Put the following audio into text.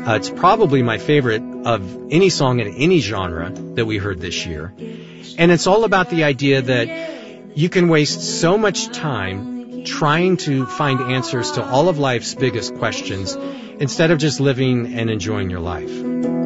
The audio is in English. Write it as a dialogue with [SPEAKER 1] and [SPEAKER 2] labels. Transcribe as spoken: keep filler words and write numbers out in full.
[SPEAKER 1] Uh, it's probably my favorite of any song in any genre that we heard this year. And it's all about the idea that you can waste so much time trying to find answers to all of life's biggest questions instead of just living and enjoying your life.